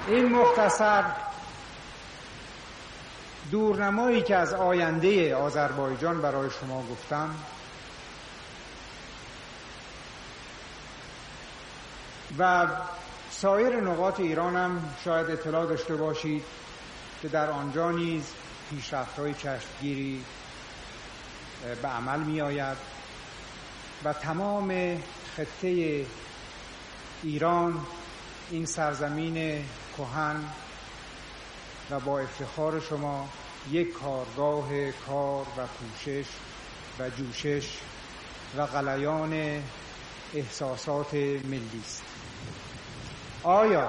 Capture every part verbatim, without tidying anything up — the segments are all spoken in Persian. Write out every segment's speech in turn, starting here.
این مختصر دورنمایی که از آینده آذربایجان برای شما گفتم و سایر نقاط ایران هم شاید اطلاع داشته باشید که در آنجا نیز پیشرفت‌های کشتگیری به عمل می آید و تمام خطه ایران این سرزمین کهن و با افتخار شما یک کارگاه کار و کوشش و جوشش و غلیان احساسات ملی است. آیا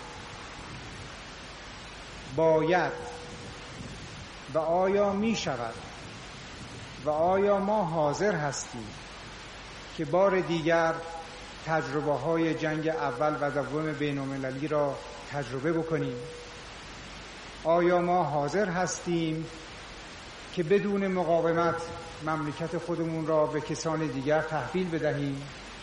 باید و آیا می شود و آیا ما حاضر هستیم که بار دیگر تجربه های جنگ اول و دوم بین المللی را تجربه بکنیم؟ آیا ما حاضر هستیم که بدون مقاومت مملکت خودمون را به کسان دیگر تحویل بدهیم؟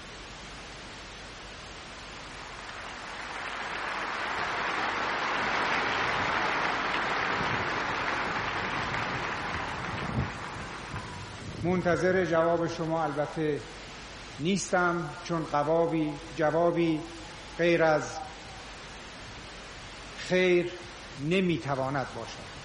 منتظر جواب شما البته نیستم، چون جوابی جوابی غیر از خیر نمیتواند باشد.